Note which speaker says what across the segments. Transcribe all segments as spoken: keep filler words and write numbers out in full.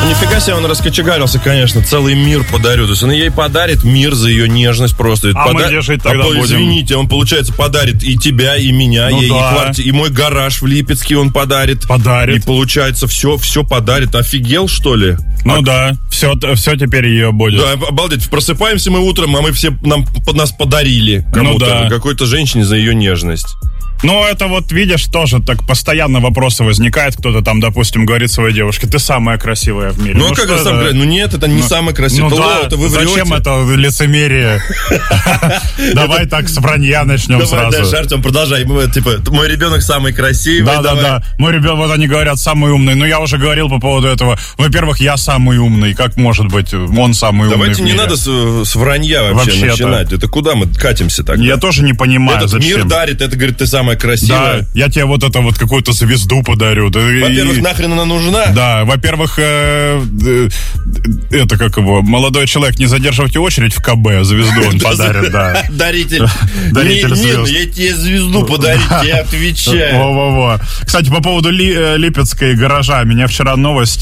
Speaker 1: Нифига себе, он раскочегарился, конечно, целый мир подарю. То есть он ей подарит мир за ее нежность просто.
Speaker 2: А
Speaker 1: Пода...
Speaker 2: мы где жить тогда
Speaker 1: а,
Speaker 2: будем?
Speaker 1: Извините, он, получается, подарит и тебя, и меня,
Speaker 2: ну
Speaker 1: ей,
Speaker 2: да.
Speaker 1: и, кварти... и мой гараж в Липецке он подарит.
Speaker 2: Подарит.
Speaker 1: И получается, все, все подарит. Офигел, что ли?
Speaker 2: Ну
Speaker 1: а...
Speaker 2: да, все, все теперь ее будет.
Speaker 1: Да, обалдеть. Просыпаемся мы утром, а мы все, нам, нас подарили кому-то,
Speaker 2: ну да.
Speaker 1: какой-то женщине за ее нежность.
Speaker 2: Ну, это вот, видишь, тоже так постоянно вопросы возникают. Кто-то там, допустим, говорит своей девушке: ты самая красивая в мире.
Speaker 1: Ну, ну как это сам... Ну, нет, это не ну, самая красивая.
Speaker 2: Ну,
Speaker 1: это,
Speaker 2: да,
Speaker 1: это вы
Speaker 2: зачем
Speaker 1: врете?
Speaker 2: это лицемерие? Давай так с вранья начнем сразу.
Speaker 1: Давай, да, Артем, продолжай. Типа, мой ребенок самый красивый.
Speaker 2: Да-да-да. Мой ребенок, вот они говорят, самый умный. Но я уже говорил по поводу этого. Во-первых, я самый умный. Как может быть он самый умный в мире?
Speaker 1: Давайте не надо с вранья вообще начинать. Это куда мы катимся тогда?
Speaker 2: Я тоже не понимаю,
Speaker 1: зачем. Этот мир дарит, это, говорит, ты самая красивая.
Speaker 2: Да. Я тебе вот это вот какую-то звезду подарю.
Speaker 1: Во-первых, и... нахрен она нужна?
Speaker 2: Да, во-первых, э, э, это как его, молодой человек, не задерживайте очередь в КБ, звезду он подарит, да.
Speaker 1: Даритель.
Speaker 2: Даритель звезд.
Speaker 1: Я тебе звезду подарить, я отвечаю.
Speaker 2: Во-во-во. Кстати, по поводу Липецкой гаража, меня вчера новость,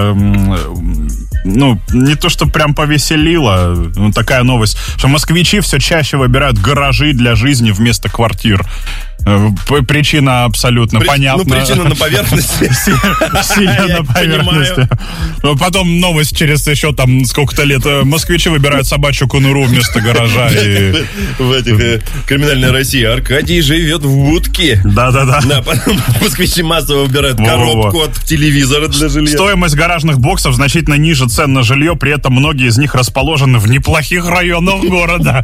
Speaker 2: ну, не то, что прям повеселила, ну, такая новость, что москвичи все чаще выбирают гаражи для жизни вместо квартир. Причина абсолютно
Speaker 1: При,
Speaker 2: понятна.
Speaker 1: Ну, причина на поверхности.
Speaker 2: Сильно на поверхности. Потом новость через еще там сколько-то лет. Москвичи выбирают собачью конуру вместо гаража.
Speaker 1: В этих криминальной России. Аркадий живет в будке.
Speaker 2: Да-да-да.
Speaker 1: Да, потом москвичи массово выбирают коробку от телевизора для жилья.
Speaker 2: Стоимость гаражных боксов значительно ниже цен на жилье, при этом многие из них расположены в неплохих районах города.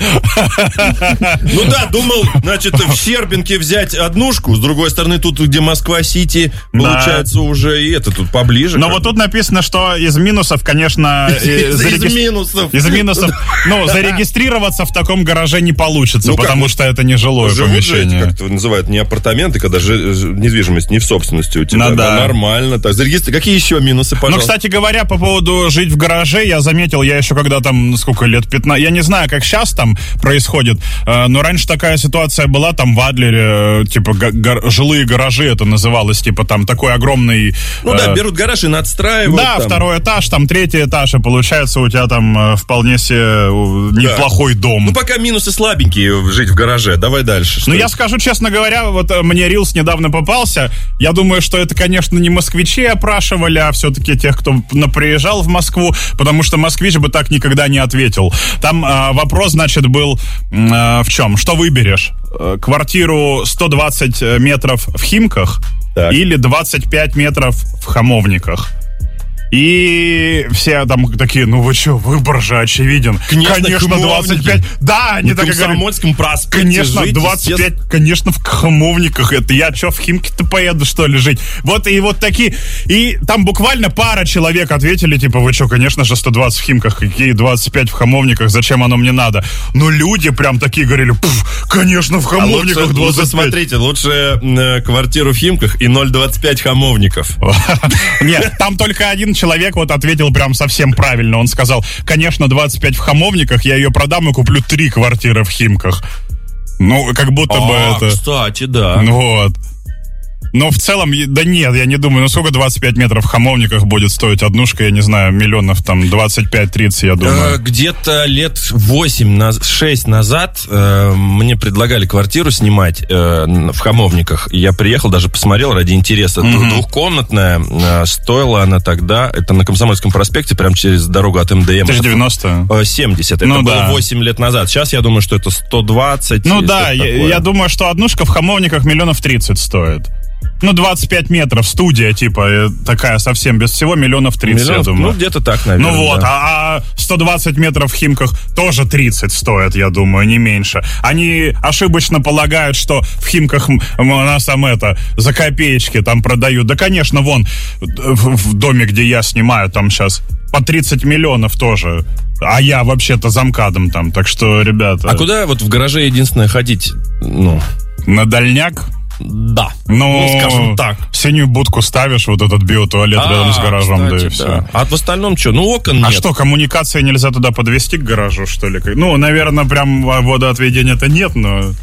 Speaker 1: Ну да, думал, значит, в Щербинке взять однушку, с другой стороны, тут, где Москва-Сити, получается, да. уже и это тут поближе.
Speaker 2: Но вот тут написано, что из минусов, конечно...
Speaker 1: Из минусов.
Speaker 2: Из минусов. Ну, зарегистрироваться в таком гараже не получится, потому что это не жилое помещение.
Speaker 1: Как это называют, не апартаменты, когда недвижимость не в собственности у тебя. Нормально. Какие еще минусы, пожалуйста?
Speaker 2: Ну, кстати говоря, по поводу жить в гараже, я заметил, я еще когда там, сколько лет, пятнадцать, я не знаю, как сейчас там происходит, но раньше такая ситуация была, там в Адлере, типа гар- жилые гаражи это называлось, типа там такой огромный...
Speaker 1: Ну э- да, берут гараж и надстраивают.
Speaker 2: Да,
Speaker 1: там.
Speaker 2: Второй этаж, там третий этаж, и получается у тебя там э, вполне себе неплохой да. дом.
Speaker 1: Ну пока минусы слабенькие жить в гараже, давай дальше.
Speaker 2: Ну я скажу, честно говоря, вот мне Рилс недавно попался, я думаю, что это, конечно, не москвичи опрашивали, а все-таки тех, кто приезжал в Москву, потому что москвич бы так никогда не ответил. Там э, вопрос, значит, был э, в чем? Что выберешь? Квартиру сто двадцать метров в Химках так. или двадцать пять метров в Хамовниках. И все там такие, ну вы что, выбор же очевиден.
Speaker 1: Конечно,
Speaker 2: конечно двадцать пять. Да, они так и говорят.
Speaker 1: На Комсомольском проспекте
Speaker 2: конечно,
Speaker 1: жить,
Speaker 2: двадцать пять, конечно, в Хамовниках. Это я что, в Химки-то поеду, что ли, жить? Вот и вот такие. И там буквально пара человек ответили, типа, вы что, конечно же, сто двадцать в Химках, какие двадцать пять в Хамовниках, зачем оно мне надо? Но люди прям такие говорили, конечно, в Хамовниках
Speaker 1: а лучше,
Speaker 2: двадцать пять.
Speaker 1: Смотрите, лучше э, квартиру в Химках и ноль двадцать пять Хамовников.
Speaker 2: Нет, там только один человек вот ответил прям совсем правильно. Он сказал, конечно, двадцать пять в Хамовниках, я ее продам и куплю три квартиры в Химках. Ну, как будто бы это...
Speaker 1: кстати, да.
Speaker 2: Вот. Но в целом, да нет, я не думаю, ну сколько двадцать пять метров в Хамовниках будет стоить однушка, я не знаю, миллионов там двадцать пять тридцать, я думаю.
Speaker 1: Где-то лет восемь-шесть назад э, мне предлагали квартиру снимать э, в Хамовниках. Я приехал, даже посмотрел ради интереса. Mm-hmm. Двухкомнатная, э, стоила она тогда, это на Комсомольском проспекте, прям через дорогу от МДМ.
Speaker 2: тысяча девяносто?
Speaker 1: семьдесят, это
Speaker 2: ну,
Speaker 1: было
Speaker 2: да.
Speaker 1: восемь лет назад. Сейчас я думаю, что это сто двадцать.
Speaker 2: Ну да, я, я думаю, что однушка в Хамовниках миллионов тридцать стоит. Ну, двадцать пять метров, студия, типа, такая совсем без всего, миллионов тридцать,
Speaker 1: Миллион,
Speaker 2: я думаю.
Speaker 1: Ну, где-то так, наверное.
Speaker 2: Ну вот,
Speaker 1: да.
Speaker 2: а, а сто двадцать метров в Химках тоже тридцать стоят, я думаю, не меньше. Они ошибочно полагают, что в Химках у нас там это, за копеечки там продают. Да, конечно, вон, в, в доме, где я снимаю, там сейчас по тридцать миллионов тоже. А я вообще-то замкадом там, так что, ребята...
Speaker 1: А куда вот в гараже единственное ходить, ну...
Speaker 2: На дальняк?
Speaker 1: Да.
Speaker 2: Ну,
Speaker 1: ну, скажем так.
Speaker 2: Синюю будку ставишь, вот этот биотуалет а, рядом с гаражом, кстати, да и все. Да.
Speaker 1: А в остальном что? Ну, окон нет.
Speaker 2: А что, коммуникации нельзя туда подвести к гаражу, что ли? Ну, наверное, прям водоотведения-то нет, но...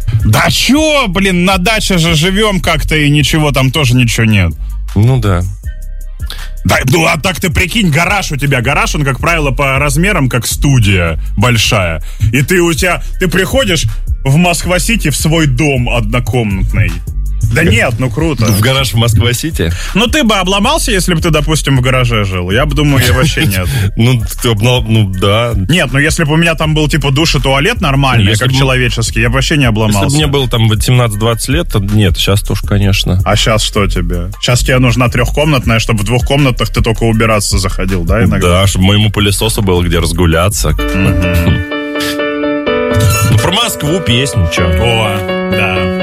Speaker 2: Да чё, блин, на даче же живем как-то, и ничего, там тоже ничего нет.
Speaker 1: Ну, да.
Speaker 2: Да, ну, а так ты прикинь, гараж у тебя. Гараж, он, как правило, по размерам, как студия большая. И ты у тебя, ты приходишь в Москва-Сити в свой дом однокомнатный. Да нет, ну круто.
Speaker 1: В гараж в Москва-Сити?
Speaker 2: Ну ты бы обломался, если бы ты, допустим, в гараже жил. Я бы думаю, я вообще нет.
Speaker 1: Ну, ты обломал, ну да.
Speaker 2: Нет, ну если бы у меня там был типа душ и туалет нормальный, как человеческий, я бы вообще не обломался.
Speaker 1: Если бы мне было там восемнадцать-двадцать лет, то нет, сейчас-то уж, конечно.
Speaker 2: А сейчас что тебе? Сейчас тебе нужна трехкомнатная, чтобы в двух комнатах ты только убираться заходил, да, иногда?
Speaker 1: Да, чтобы моему пылесосу было где разгуляться. Ну, про Москву песню, что?
Speaker 2: О, да.